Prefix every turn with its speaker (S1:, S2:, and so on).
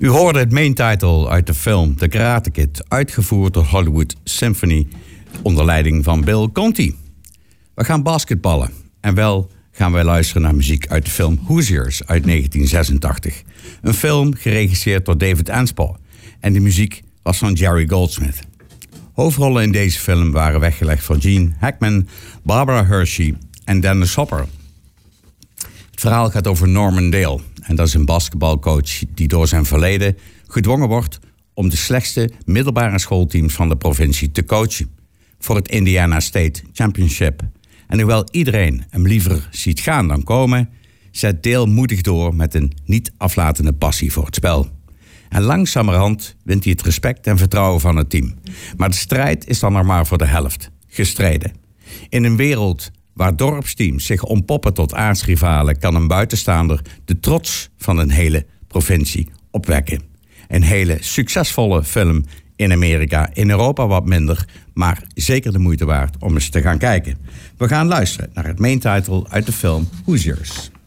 S1: U hoorde het main title uit de film The Karate Kid, uitgevoerd door Hollywood Symphony onder leiding van Bill Conti. We gaan basketballen en wel gaan wij luisteren naar muziek uit de film Hoosiers uit 1986. Een film geregisseerd door David Anspaugh en de muziek was van Jerry Goldsmith. Hoofdrollen in deze film waren weggelegd voor Gene Hackman, Barbara Hershey en Dennis Hopper. Het verhaal gaat over Norman Dale. En dat is een basketbalcoach die door zijn verleden gedwongen wordt om de slechtste middelbare schoolteams van de provincie te coachen voor het Indiana State Championship. En hoewel iedereen hem liever ziet gaan dan komen, zet Dale moedig door met een niet aflatende passie voor het spel. En langzamerhand wint hij het respect en vertrouwen van het team. Maar de strijd is dan nog maar voor de helft gestreden. In een wereld waar dorpsteams zich ontpoppen tot aardsrivalen, kan een buitenstaander de trots van een hele provincie opwekken. Een hele succesvolle film in Amerika, in Europa wat minder, maar zeker de moeite waard om eens te gaan kijken. We gaan luisteren naar het main title uit de film Hoosiers.